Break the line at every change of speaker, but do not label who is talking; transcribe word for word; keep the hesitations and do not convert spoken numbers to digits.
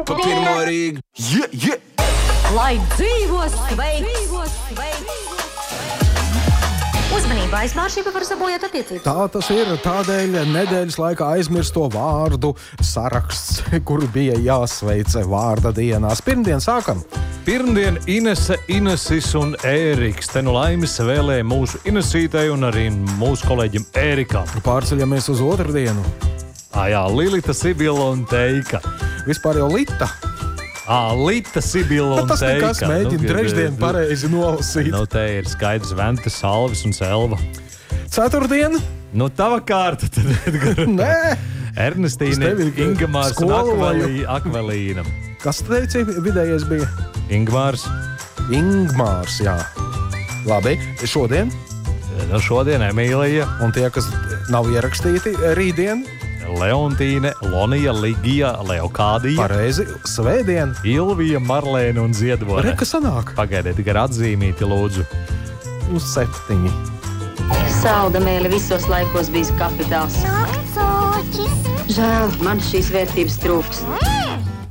Pa pirmo Rīgu.
Yeah, yeah.
Lai dzīvo sveiks! Uzmanību aizmāršība var sabojāt attiecības.
Tā tas ir, tādēļ nedēļas laikā aizmirsto vārdu saraksts, kuru bija jāsveic vārda dienās. Pirmdien sākam.
Pirmdien Inese, Inesis un Ēriks. Te nu laimes vēlē mūsu Inesītei un arī mūsu kolēģim Ērikam.
Pārceļamies uz otru dienu.
Ā, jā, Lilita, Sibila un Teika.
Vispār jau Lita.
Ā, Lita, Sibila un
Tas
Teika.
nekas, mēģina trešdien pareizi nolasīt.
Nu, te ir skaidrs Vente, Salvis un Selva.
Ceturtdien?
Nu, tava kārta tad, Edgar.
Nē.
Ernestīne, Ingamārs un Akvelī, Akvelīna.
Kas teici vidējais bija?
Ingmārs.
Ingmārs, jā. Labi, šodien?
Nu, šodien Emīlija.
Un tie, kas nav ierakstīti rītdien?
Leontīne, Lonija, Ligija, Leokādija.
Pareizi, svētdien.
Ilvija, Marlēna un Ziedvone.
Reka sanāk.
Pagaidiet, tikai atzīmīti, lūdzu.
Uz septiņi.
Saldamēle visos laikos bijis kapitāls. Žēl, man šīs vērtības trūks.